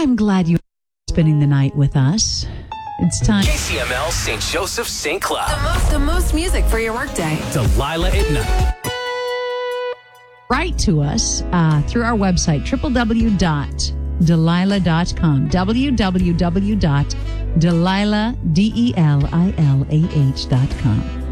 I'm glad you're spending the night with us. It's time. KCML St. Joseph St. Cloud. The most music for your workday. Delilah at night. Write to us through our website, www.delilah.com. www.delilah.com.